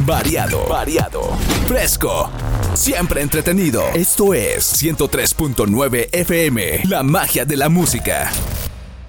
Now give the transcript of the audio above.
variado, fresco, siempre entretenido. Esto es 103.9 FM, la magia de la música.